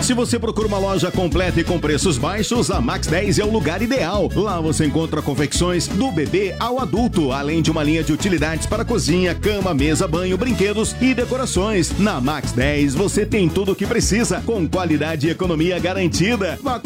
Se você procura uma loja completa e com preços baixos, a Max 10 é o lugar ideal. Lá você encontra confecções do bebê ao adulto, além de uma linha de utilidades para cozinha, cama, mesa, banho, brinquedos e decorações. Na Max 10 você tem tudo o que precisa, com qualidade e economia garantida. Vá